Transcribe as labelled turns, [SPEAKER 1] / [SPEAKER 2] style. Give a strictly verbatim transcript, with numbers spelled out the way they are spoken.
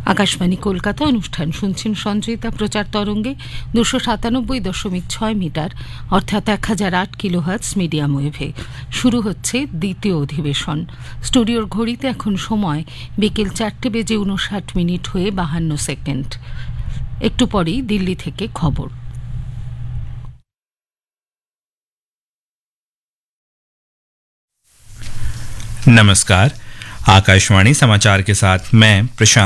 [SPEAKER 1] আকাশবাণী কলকাতা অনুষ্ঠান শুনছেন সঞ্চয়িতা প্রচার তরঙ্গে দুশো সাতানব্বই দশমিক ছয় মিটার অর্থাৎ এক হাজার আট কিলোহার্টজ মিডিয়াম ওয়েভে। শুরু হচ্ছে দ্বিতীয় অধিবেশন। স্টুডিওর ঘড়িতে এখন সময় বিকেল চারটে বেজে উনষাট মিনিট হয়ে বাহান্ন সেকেন্ড। একটু পরেই দিল্লি থেকে খবর।
[SPEAKER 2] नमस्कार, आकाशवाणी समाचार के साथ मैं प्रशांत।